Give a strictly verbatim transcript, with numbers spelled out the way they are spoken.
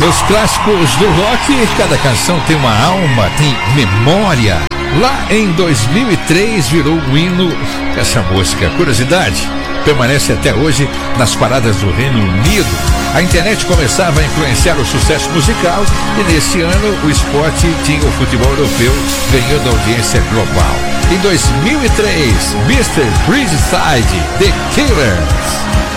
Os clássicos do rock, cada canção tem uma alma, tem memória. Lá em dois mil e três virou um hino essa música. Curiosidade, permanece até hoje nas paradas do Reino Unido. A internet começava a influenciar o sucesso musical e nesse ano o esporte tinha o futebol europeu ganhando audiência global. Em dois mil e três, mister Bridgeside, The Killers.